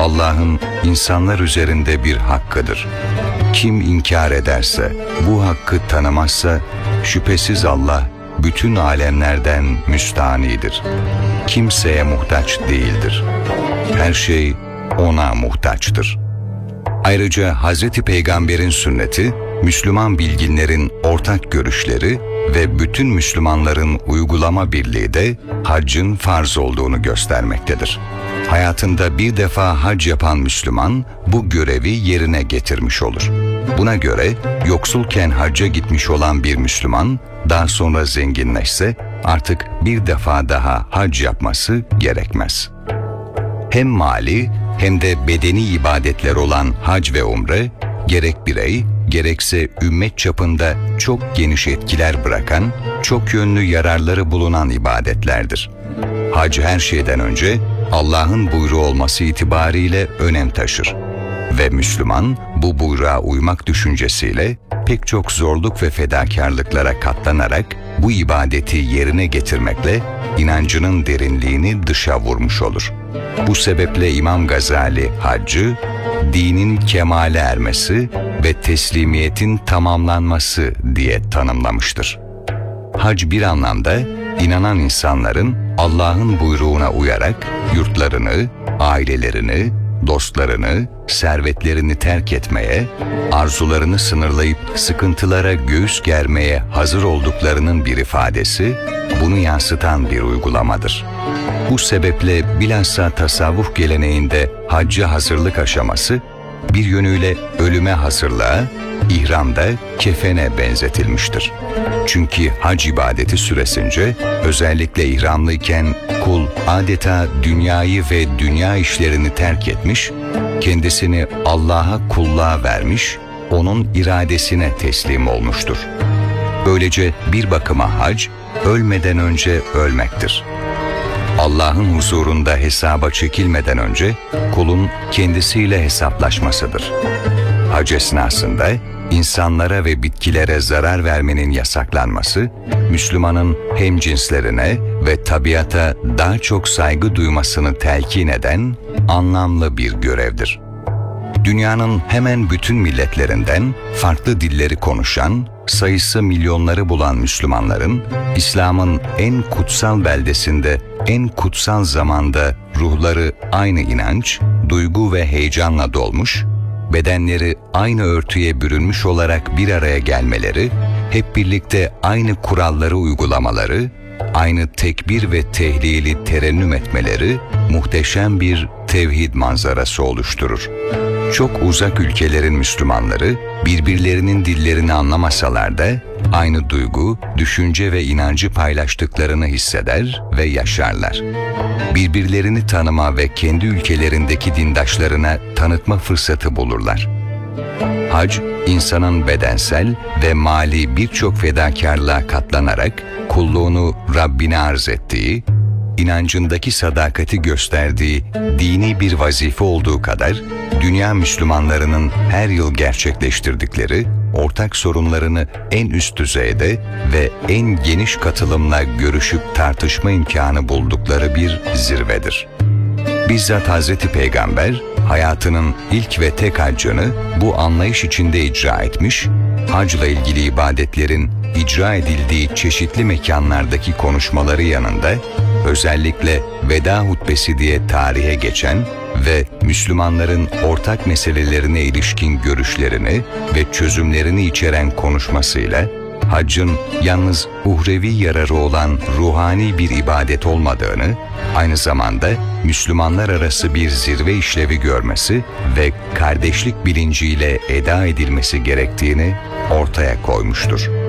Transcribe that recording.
Allah'ın insanlar üzerinde bir hakkıdır. Kim inkar ederse, bu hakkı tanımazsa, şüphesiz Allah bütün alemlerden müstanidir. Kimseye muhtaç değildir. Her şey ona muhtaçtır. Ayrıca Hz. Peygamber'in sünneti, Müslüman bilginlerin ortak görüşleri ve bütün Müslümanların uygulama birliği de haccın farz olduğunu göstermektedir. Hayatında bir defa hac yapan Müslüman bu görevi yerine getirmiş olur. Buna göre yoksulken hacca gitmiş olan bir Müslüman daha sonra zenginleşse artık bir defa daha hac yapması gerekmez. Hem mali hem de bedeni ibadetler olan hac ve umre gerek birey gerekse ümmet çapında çok geniş etkiler bırakan, çok yönlü yararları bulunan ibadetlerdir. Hac her şeyden önce Allah'ın buyruğu olması itibariyle önem taşır ve Müslüman bu buyruğa uymak düşüncesiyle pek çok zorluk ve fedakarlıklara katlanarak bu ibadeti yerine getirmekle inancının derinliğini dışa vurmuş olur. Bu sebeple İmam Gazali haccı, dinin kemale ermesi ve teslimiyetin tamamlanması diye tanımlamıştır. Hac bir anlamda inanan insanların Allah'ın buyruğuna uyarak yurtlarını, ailelerini, dostlarını, servetlerini terk etmeye, arzularını sınırlayıp sıkıntılara göğüs germeye hazır olduklarının bir ifadesi, bunu yansıtan bir uygulamadır. Bu sebeple bilhassa tasavvuf geleneğinde hacca hazırlık aşaması, bir yönüyle ölüme hazırlığa, ihramda kefene benzetilmiştir. Çünkü hac ibadeti süresince, özellikle ihramlıyken kul adeta dünyayı ve dünya işlerini terk etmiş, kendisini Allah'a kulluğa vermiş, onun iradesine teslim olmuştur. Böylece bir bakıma hac, ölmeden önce ölmektir. Allah'ın huzurunda hesaba çekilmeden önce kulun kendisiyle hesaplaşmasıdır. Hac esnasında insanlara ve bitkilere zarar vermenin yasaklanması, Müslümanın hemcinslerine ve tabiata daha çok saygı duymasını telkin eden anlamlı bir görevdir. Dünyanın hemen bütün milletlerinden farklı dilleri konuşan, sayısı milyonları bulan Müslümanların, İslam'ın en kutsal beldesinde, en kutsal zamanda ruhları aynı inanç, duygu ve heyecanla dolmuş, bedenleri aynı örtüye bürünmüş olarak bir araya gelmeleri, hep birlikte aynı kuralları uygulamaları, aynı tekbir ve tehlili terennüm etmeleri muhteşem bir tevhid manzarası oluşturur. Çok uzak ülkelerin Müslümanları birbirlerinin dillerini anlamasalar da aynı duygu, düşünce ve inancı paylaştıklarını hisseder ve yaşarlar. Birbirlerini tanıma ve kendi ülkelerindeki dindaşlarına tanıtma fırsatı bulurlar. Hac, insanın bedensel ve mali birçok fedakarlığa katlanarak kulluğunu Rabbine arz ettiği, inancındaki sadakati gösterdiği dini bir vazife olduğu kadar, dünya Müslümanlarının her yıl gerçekleştirdikleri ortak sorunlarını en üst düzeyde ve en geniş katılımla görüşüp tartışma imkanı buldukları bir zirvedir. Bizzat Hz. Peygamber, hayatının ilk ve tek haccını bu anlayış içinde icra etmiş, hacla ilgili ibadetlerin icra edildiği çeşitli mekanlardaki konuşmaları yanında, özellikle veda hutbesi diye tarihe geçen ve Müslümanların ortak meselelerine ilişkin görüşlerini ve çözümlerini içeren konuşmasıyla, haccın yalnız uhrevi yararı olan ruhani bir ibadet olmadığını, aynı zamanda Müslümanlar arası bir zirve işlevi görmesi ve kardeşlik bilinciyle eda edilmesi gerektiğini ortaya koymuştur.